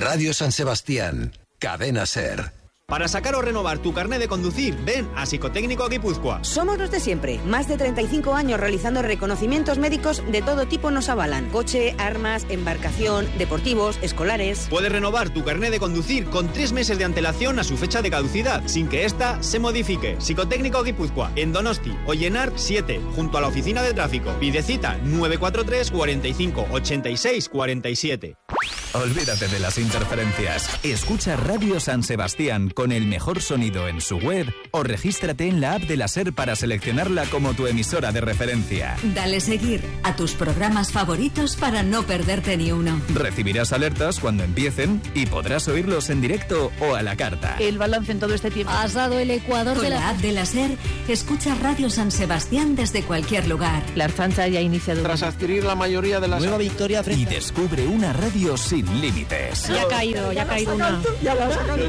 Radio San Sebastián, Cadena SER. Para sacar o renovar tu carnet de conducir, ven a Psicotécnico Guipúzcoa. Somos los de siempre. Más de 35 años realizando reconocimientos médicos de todo tipo nos avalan. Coche, armas, embarcación, deportivos, escolares. Puedes renovar tu carnet de conducir con 3 meses de antelación a su fecha de caducidad, sin que ésta se modifique. Psicotécnico Guipúzcoa, en Donosti, Ollenar 7, junto a la oficina de tráfico. Pide cita 943 45 86 47. Olvídate de las interferencias. Escucha Radio San Sebastián con el mejor sonido en su web o regístrate en la app de la SER para seleccionarla como tu emisora de referencia. Dale seguir a tus programas favoritos para no perderte ni uno. Recibirás alertas cuando empiecen y podrás oírlos en directo o a la carta. El balance en todo este tiempo. Has dado el ecuador con de la app de la SER. Escucha Radio San Sebastián desde cualquier lugar. La Archancha ya ha iniciado. Tras adquirir la mayoría de las... Nueva victoria frente... Y descubre una radio sin límites. Ya ha caído una. Ya la has sacado.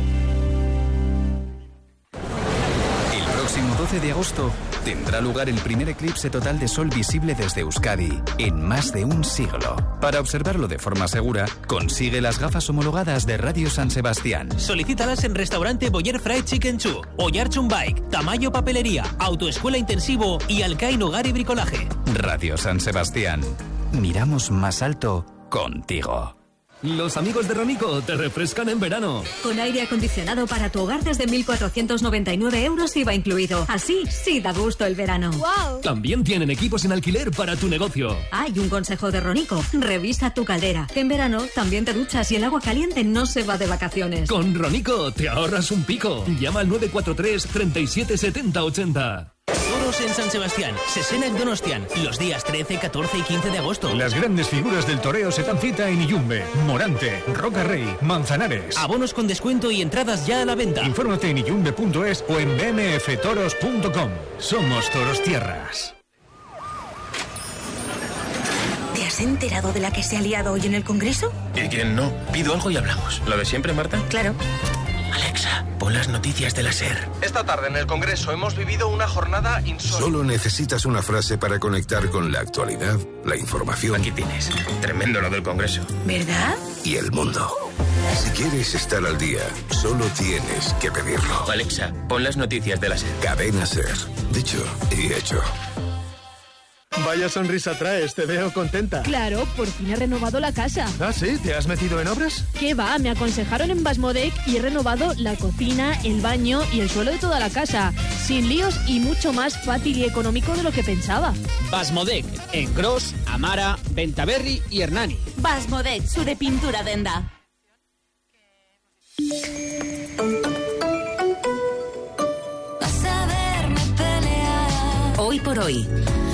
El próximo 12 de agosto tendrá lugar el primer eclipse total de sol visible desde Euskadi en más de un siglo. Para observarlo de forma segura, consigue las gafas homologadas de Radio San Sebastián. Solicítalas en Restaurante Boyer Fried Chicken Chu, Oyarchun Bike, Tamayo Papelería, Autoescuela Intensivo y Alcain Hogar y Bricolaje. Radio San Sebastián. Miramos más alto contigo. Los amigos de Ronico te refrescan en verano. Con aire acondicionado para tu hogar desde 1.499 euros IVA incluido. Así sí da gusto el verano. ¡Wow! También tienen equipos en alquiler para tu negocio. Hay un consejo de Ronico. Revisa tu caldera. En verano también te duchas y el agua caliente no se va de vacaciones. Con Ronico te ahorras un pico. Llama al 943 37 70 80. Toros en San Sebastián, Sesena en Donostian, los días 13, 14 y 15 de agosto. Las grandes figuras del toreo se dan cita en Iyumbe, Morante, Roca Rey, Manzanares. Abonos con descuento y entradas ya a la venta. Infórmate en iyumbe.es o en bmftoros.com. Somos Toros Tierras. ¿Te has enterado de la que se ha liado hoy en el Congreso? ¿Y quién no? Pido algo y hablamos. ¿Lo de siempre, Marta? Claro. Alexa, pon las noticias de la SER. Esta tarde en el Congreso hemos vivido una jornada insólita. Solo necesitas una frase para conectar con la actualidad, la información. Aquí tienes. Tremendo lo del Congreso. ¿Verdad? Y el mundo. Si quieres estar al día, solo tienes que pedirlo. Alexa, pon las noticias de la SER. Cadena SER. Dicho y hecho. Vaya sonrisa traes, te veo contenta. Claro, por fin he renovado la casa. ¿Ah, sí? ¿Te has metido en obras? ¿Qué va? Me aconsejaron en Basmodec y he renovado la cocina, el baño y el suelo de toda la casa. Sin líos y mucho más fácil y económico de lo que pensaba. Basmodec, en Gros, Amara, Bentaberri y Hernani. Basmodec, su de pintura denda. Hoy por hoy.